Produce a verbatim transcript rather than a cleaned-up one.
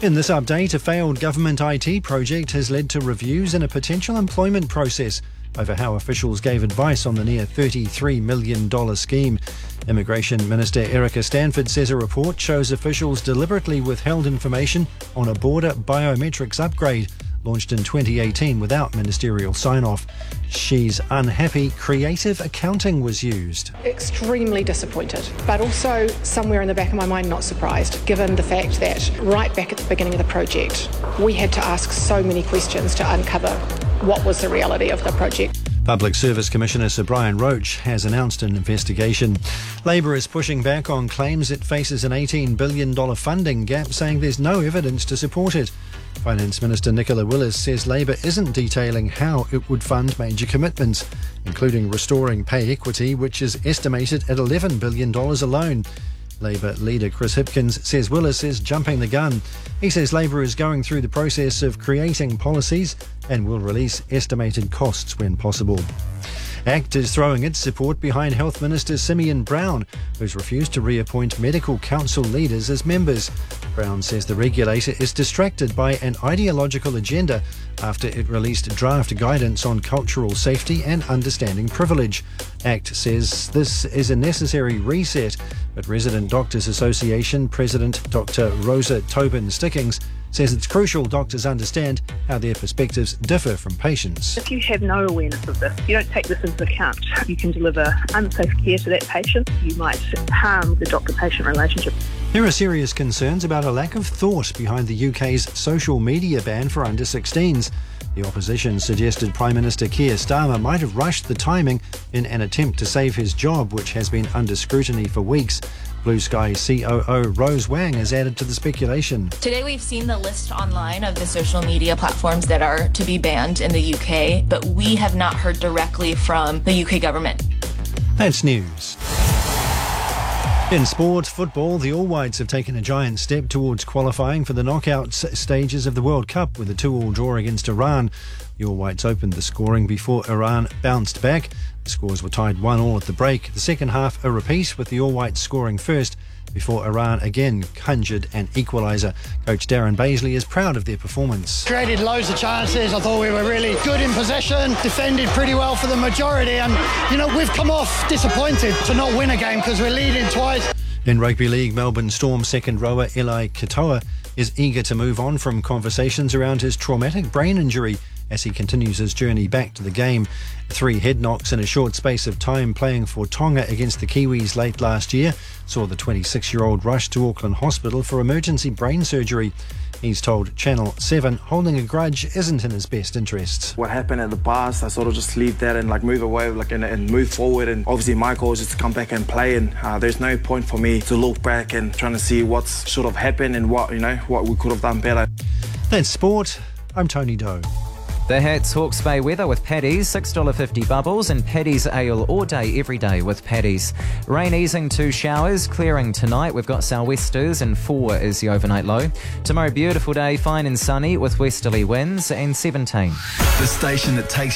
In this update, a failed government I T project has led to reviews in a potential employment process over how officials gave advice on the near thirty-three million dollars scheme. Immigration Minister Erica Stanford says a report shows officials deliberately withheld information on a border biometrics upgrade launched in twenty eighteen without ministerial sign-off. She's unhappy creative accounting was used. Extremely disappointed, but also somewhere in the back of my mind not surprised, given the fact that right back at the beginning of the project, we had to ask so many questions to uncover what was the reality of the project. Public Service Commissioner Sir Brian Roach has announced an investigation. Labor is pushing back on claims it faces an eighteen billion dollars funding gap, saying there's no evidence to support it. Finance Minister Nicola Willis says Labor isn't detailing how it would fund major commitments, including restoring pay equity, which is estimated at eleven billion dollars alone. Labor leader Chris Hipkins says Willis is jumping the gun. He says Labor is going through the process of creating policies and will release estimated costs when possible. ACT is throwing its support behind Health Minister Simeon Brown, who's refused to reappoint medical council leaders as members. Brown says the regulator is distracted by an ideological agenda after it released draft guidance on cultural safety and understanding privilege. ACT says this is a necessary reset, but Resident Doctors Association President Doctor Rosa Tobin Stickings says it's crucial doctors understand how their perspectives differ from patients. If you have no awareness of this, you don't take this into account, you can deliver unsafe care to that patient. You might harm the doctor-patient relationship. There are serious concerns about a lack of thought behind the U K's social media ban for under sixteens. The opposition suggested Prime Minister Keir Starmer might have rushed the timing in an attempt to save his job, which has been under scrutiny for weeks. Blue Sky C O O Rose Wang has added to the speculation. Today we've seen the list online of the social media platforms that are to be banned in the U K, but we have not heard directly from the U K government. That's news. In sport, football, the All Whites have taken a giant step towards qualifying for the knockout stages of the World Cup with a two-all draw against Iran. The All Whites opened the scoring before Iran bounced back. The scores were tied one all at the break. The second half a repeat with the All Whites scoring first before Iran again conjured an equaliser. Coach Darren Baisley is proud of their performance. Created loads of chances. I thought we were really good in possession, defended pretty well for the majority, and you know we've come off disappointed to not win a game because we're leading twice. In rugby league, Melbourne Storm second rower Eli Katoa is eager to move on from conversations around his traumatic brain injury as he continues his journey back to the game. Three head knocks in a short space of time playing for Tonga against the Kiwis late last year saw the twenty-six-year-old rushed to Auckland Hospital for emergency brain surgery. He's told Channel seven holding a grudge isn't in his best interests. What happened in the past, I sort of just leave that and like move away like and, and move forward. And obviously my goal is just to come back and play. And uh, there's no point for me to look back and trying to see what's sort of happened and what you know what we could have done better. That's sport. I'm Tony Doe. The Hats Hawke's Bay weather with Paddy's, six dollars fifty bubbles, and Paddy's Ale all day, every day with Paddy's. Rain easing to showers, clearing tonight. We've got sou'westers and four is the overnight low. Tomorrow, beautiful day, fine and sunny with westerly winds and seventeen. The station that takes